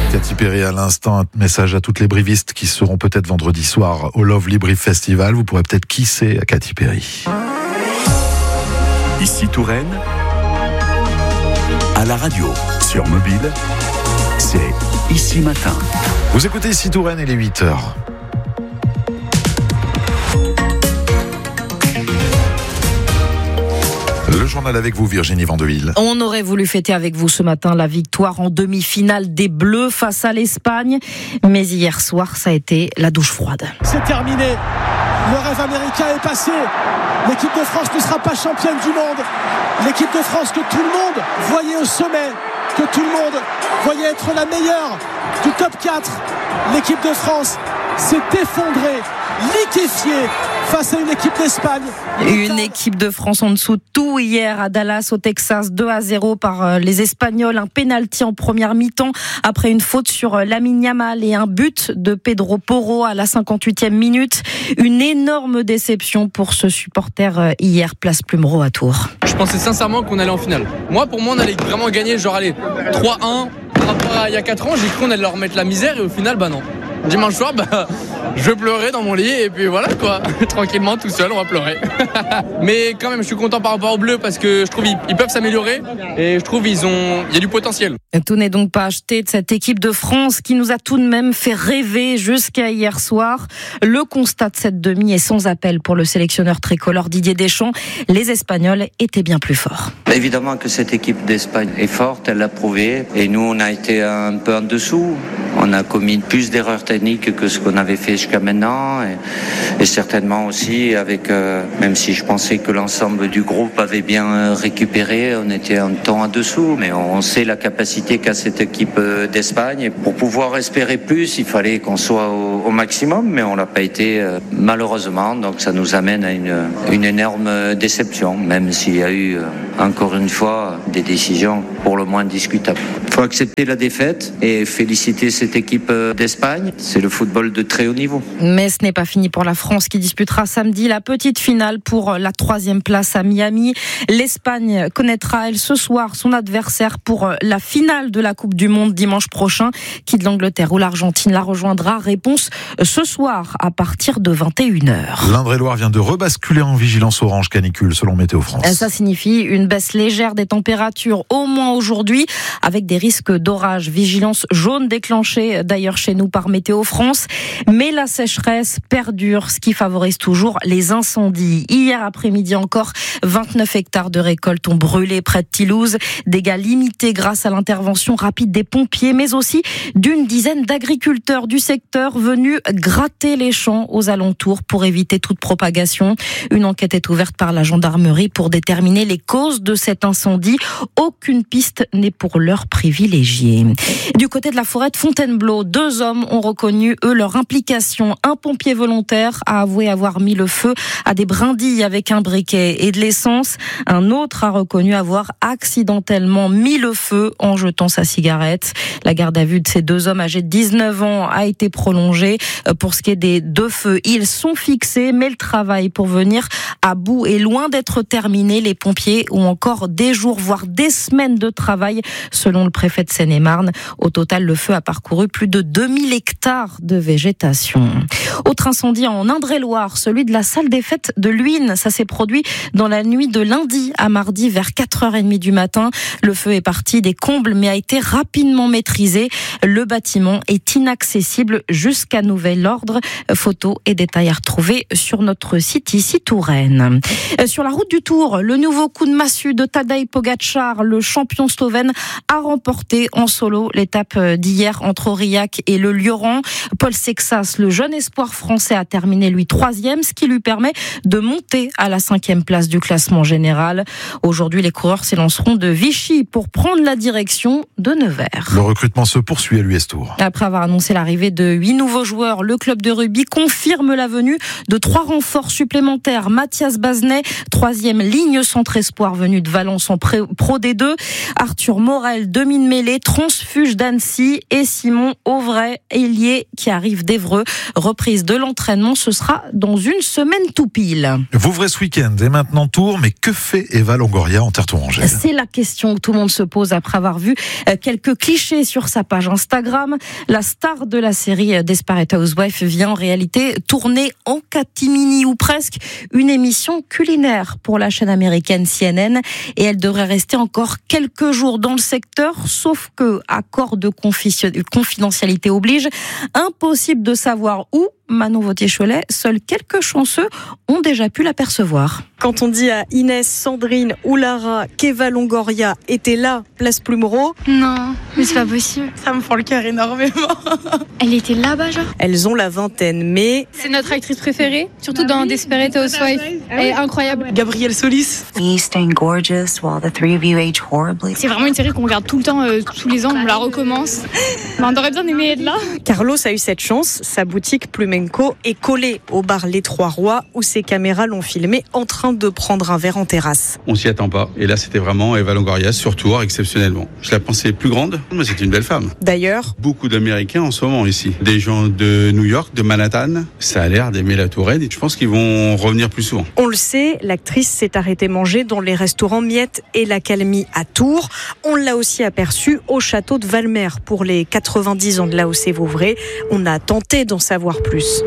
Katy Perry à l'instant, un message à toutes les brivistes qui seront peut-être vendredi soir au Lovely Brief Festival. Vous pourrez peut-être kisser à Katy Perry. Ici Touraine, à la radio, sur mobile, c'est Ici Matin. Vous écoutez Ici Touraine, il est 8h. Le journal avec vous, Virginie Vandeville. On aurait voulu fêter avec vous ce matin la victoire en demi-finale des Bleus face à l'Espagne. Mais hier soir, ça a été la douche froide. C'est terminé. Le rêve américain est passé. L'équipe de France ne sera pas championne du monde. L'équipe de France que tout le monde voyait au sommet, que tout le monde voyait être la meilleure du top 4. L'équipe de France s'est effondrée, liquéfiée face à une équipe d'Espagne. Une équipe de France en dessous de tout hier à Dallas au Texas, 2-0 par les Espagnols. Un pénalty en première mi-temps après une faute sur Lamine Yamal et un but de Pedro Porro à la 58e minute. Une énorme déception pour ce supporter hier, place Plumereau à Tours. Je pensais sincèrement qu'on allait en finale. Pour moi, on allait vraiment gagner, genre aller 3-1. Par rapport à il y a 4 ans, j'ai cru qu'on allait leur mettre la misère et au final, non. Dimanche soir, je pleurais dans mon lit et puis voilà quoi, tranquillement tout seul, on va pleurer. Mais quand même, je suis content par rapport aux Bleus parce que je trouve ils peuvent s'améliorer et je trouve il y a du potentiel. Tout n'est donc pas acheté de cette équipe de France qui nous a tout de même fait rêver jusqu'à hier soir. Le constat de cette demi est sans appel pour le sélectionneur tricolore Didier Deschamps. Les Espagnols étaient bien plus forts. Évidemment que cette équipe d'Espagne est forte, elle l'a prouvé et nous on a été un peu en dessous. On a commis plus d'erreurs techniques que ce qu'on avait fait jusqu'à maintenant et certainement aussi avec, même si je pensais que l'ensemble du groupe avait bien récupéré, on était un temps en dessous, mais on sait la capacité qu'a cette équipe d'Espagne et pour pouvoir espérer plus, il fallait qu'on soit au maximum, mais on l'a pas été malheureusement, donc ça nous amène à une énorme déception, même s'il y a eu encore une fois des décisions pour le moins discutables. Il faut accepter la défaite et féliciter cette équipe d'Espagne. C'est le football de très haut niveau. Mais ce n'est pas fini pour la France qui disputera samedi la petite finale pour la 3e place à Miami. L'Espagne connaîtra, elle, ce soir, son adversaire pour la finale de la Coupe du Monde dimanche prochain. Qui de l'Angleterre ou l'Argentine la rejoindra? Réponse ce soir à partir de 21h. L'Indre-et-Loire vient de rebasculer en vigilance orange canicule selon Météo France. Ça signifie une baisse légère des températures, au moins aujourd'hui, avec des risques d'orage. Vigilance jaune déclenchée d'ailleurs chez nous par Météo France. Mais la sécheresse perdure, ce qui favorise toujours les incendies. Hier après-midi encore, 29 hectares de récolte ont brûlé près de Toulouse. Dégâts limités grâce à l'intervention rapide des pompiers, mais aussi d'une dizaine d'agriculteurs du secteur venus gratter les champs aux alentours pour éviter toute propagation. Une enquête est ouverte par la gendarmerie pour déterminer les causes de cet incendie. Aucune piste n'est pour l'heure privilégiée. Du côté de la forêt de Fontainebleau, 2 hommes ont reconnu, eux, leur implication. Un pompier volontaire a avoué avoir mis le feu à des brindilles avec un briquet et de l'essence. Un autre a reconnu avoir accidentellement mis le feu en jetant sa cigarette. La garde à vue de ces 2 hommes âgés de 19 ans a été prolongée. Pour ce qui est des 2 feux, ils sont fixés, mais le travail pour venir à bout est loin d'être terminé. Les pompiers ont encore des jours, voire des semaines de travail, selon le préfet de Seine-et-Marne. Au total, le feu a parcouru plus de 2000 hectares de végétation. Autre incendie en Indre-et-Loire, celui de la salle des fêtes de Luynes. Ça s'est produit dans la nuit de lundi à mardi vers 4h30 du matin. Le feu est parti des combles mais a été rapidement maîtrisé. Le bâtiment est inaccessible jusqu'à nouvel ordre. Photos et détails à retrouver sur notre site Ici Touraine. Sur la route du Tour, le nouveau coup de massue de Tadej Pogačar, le champion slovène, a remporté en solo l'étape d'hier entre Aurillac et le Lioran. Paul Sexas, le jeune espoir français, a terminé lui 3e, ce qui lui permet de monter à la 5e place du classement général. Aujourd'hui, les coureurs s'élanceront de Vichy pour prendre la direction de Nevers. Le recrutement se poursuit à l'US Tour. Après avoir annoncé l'arrivée de 8 nouveaux joueurs, le club de rugby confirme la venue de 3 renforts supplémentaires. Mathias Baznet, 3e ligne centre espoir venu de Valence en Pro D2. Arthur Morel, demi Amine Mélé, transfuge d'Annecy, et Simon Auvray, ailier qui arrive d'Évreux. Reprise de l'entraînement, ce sera dans une semaine tout pile. Vouvray ce week-end et maintenant Tours, mais que fait Eva Longoria en terre tourangelle ? C'est la question que tout le monde se pose après avoir vu quelques clichés sur sa page Instagram. La star de la série Desperate Housewives vient en réalité tourner en catimini ou presque une émission culinaire pour la chaîne américaine CNN, et elle devrait rester encore quelques jours dans le secteur, sauf que accord de confidentialité oblige, impossible de savoir où Manon Vauthier-Cholet, seuls quelques chanceux ont déjà pu l'apercevoir. Quand on dit à Inès, Sandrine ou Lara qu'Eva Longoria était là, place Plumereau... Non, mais c'est pas possible. Ça me fend le cœur énormément. Elle était là-bas, genre. Elles ont la vingtaine, mais... C'est notre actrice préférée, surtout dans Desperate Housewives. Elle est incroyable. Gabrielle Solis. Staying gorgeous while the three of you age horribly. C'est vraiment une série qu'on regarde tout le temps, tous les ans, on la recommence. On aurait bien aimé être là. Carlos a eu cette chance, sa boutique Plumenco est collée au bar Les Trois Rois, où ses caméras l'ont filmé en train de prendre un verre en terrasse. On s'y attend pas. Et là, c'était vraiment Eva Longoria sur tour, exceptionnellement. Je la pensais plus grande, mais c'est une belle femme. D'ailleurs, beaucoup d'Américains en ce moment ici. Des gens de New York, de Manhattan. Ça a l'air d'aimer la Touraine et je pense qu'ils vont revenir plus souvent. On le sait, l'actrice s'est arrêtée manger dans les restaurants Miette et l'Accalmie à Tours. On l'a aussi aperçue au château de Valmer pour les 90 ans de l'AOC Vouvray. On a tenté d'en savoir plus.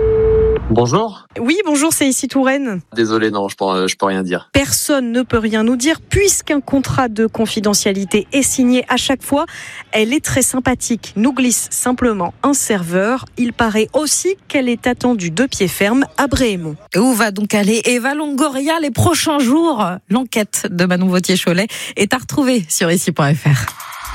Bonjour. Oui, bonjour, c'est ici Touraine. Désolé, non, je peux rien dire. Personne ne peut rien nous dire puisqu'un contrat de confidentialité est signé à chaque fois. Elle est très sympathique, nous glisse simplement un serveur. Il paraît aussi qu'elle est attendue de pied ferme à Bréhémont. Où va donc aller Eva Longoria les prochains jours ? L'enquête de Manon Vauthier-Cholet est à retrouver sur ici.fr.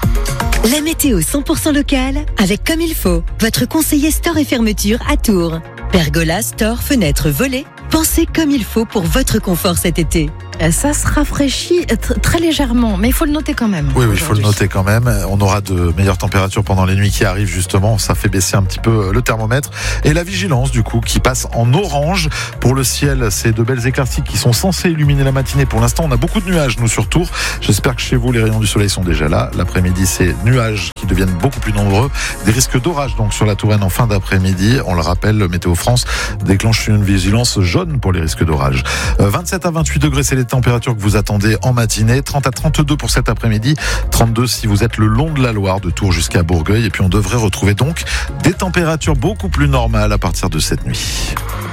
La météo 100% locale avec Comme il faut, votre conseiller store et fermeture à Tours. Pergola, store, fenêtres, volets, pensez comme il faut pour votre confort cet été. Ça se rafraîchit très légèrement, mais il faut le noter quand même. Oui, il faut le noter quand même. On aura de meilleures températures pendant les nuits qui arrivent justement. Ça fait baisser un petit peu le thermomètre. Et la vigilance du coup qui passe en orange pour le ciel. C'est de belles éclaircies qui sont censées illuminer la matinée. Pour l'instant, on a beaucoup de nuages nous sur Tours. J'espère que chez vous, les rayons du soleil sont déjà là. L'après-midi, c'est nuages qui deviennent beaucoup plus nombreux. Des risques d'orage donc sur la Touraine en fin d'après-midi. On le rappelle, Météo France déclenche une vigilance jaune pour les risques d'orage. 27 à 28 degrés, c'est les températures que vous attendez en matinée. 30 à 32 pour cet après-midi. 32 si vous êtes le long de la Loire, de Tours jusqu'à Bourgueil. Et puis on devrait retrouver donc des températures beaucoup plus normales à partir de cette nuit.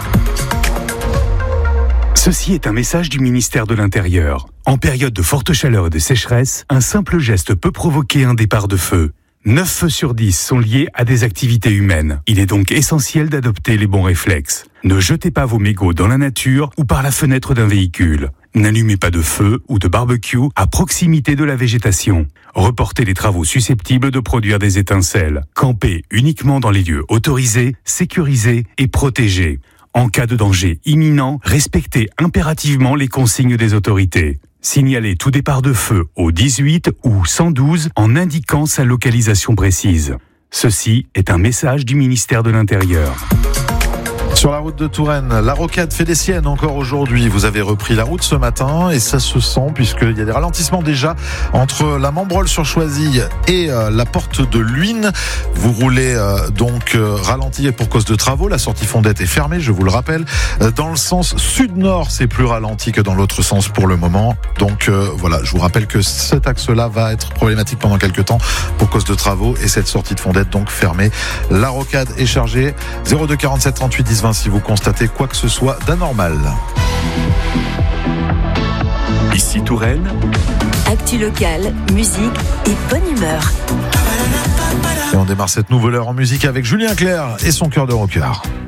Ceci est un message du ministère de l'Intérieur. En période de forte chaleur et de sécheresse, un simple geste peut provoquer un départ de feu. 9 feux sur 10 sont liés à des activités humaines. Il est donc essentiel d'adopter les bons réflexes. Ne jetez pas vos mégots dans la nature ou par la fenêtre d'un véhicule. N'allumez pas de feu ou de barbecue à proximité de la végétation. Reportez les travaux susceptibles de produire des étincelles. Campez uniquement dans les lieux autorisés, sécurisés et protégés. En cas de danger imminent, respectez impérativement les consignes des autorités. Signalez tout départ de feu au 18 ou 112 en indiquant sa localisation précise. Ceci est un message du ministère de l'Intérieur. Sur la route de Touraine, la rocade fait des siennes encore aujourd'hui. Vous avez repris la route ce matin et ça se sent puisqu'il y a des ralentissements déjà entre la Membrolle sur Choisy et la porte de Luynes. Vous roulez donc ralenti pour cause de travaux. La sortie Fondette est fermée, je vous le rappelle. Dans le sens sud-nord, c'est plus ralenti que dans l'autre sens pour le moment. Donc voilà, je vous rappelle que cet axe-là va être problématique pendant quelques temps pour cause de travaux et cette sortie de Fondette donc fermée. La rocade est chargée. 02 47 38 10 20 si vous constatez quoi que ce soit d'anormal. Ici Touraine. Actu locale, musique et bonne humeur. Et on démarre cette nouvelle heure en musique avec Julien Clerc et son cœur de rocker.